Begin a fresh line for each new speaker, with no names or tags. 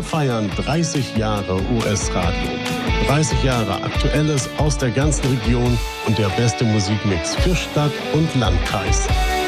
Wir feiern 30 Jahre US-Radio. 30 Jahre Aktuelles aus der ganzen Region und der beste Musikmix für Stadt und Landkreis.